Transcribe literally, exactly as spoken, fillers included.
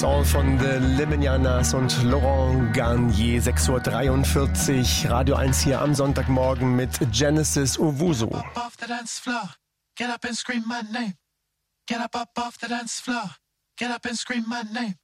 All von The Liminianas und Laurent Garnier, sechs Uhr dreiundvierzig, Radio eins hier am Sonntagmorgen mit Genesis Owusu. Get up and scream my name. Get up, up off the dance floor. Get up and scream my name.